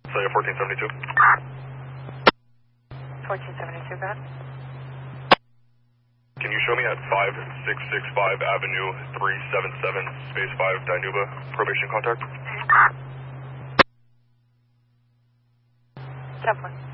Say 1472. 1472, go ahead. Can you show me at 5665 Avenue 377, space 5, Dinuba, probation contact? 10 4.